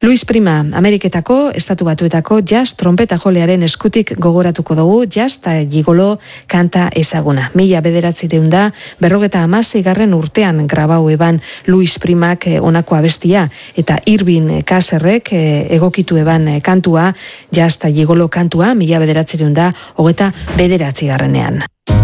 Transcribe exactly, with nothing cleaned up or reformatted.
Luis Prima, Ameriketako, Estatu Batuetako jazz trompeta jolearen eskutik gogoratuko dugu jazz ta gigolo kanta ezaguna. Mila bederatzireun da, berrogeta hamaseigarren urtean grabau eban Luis Primak honako abestia, eta Irving Caserrek egokitu eban kantua, jazz ta gigolo kantua, mila bederatzireun da, hogeta bederatzigarrenean.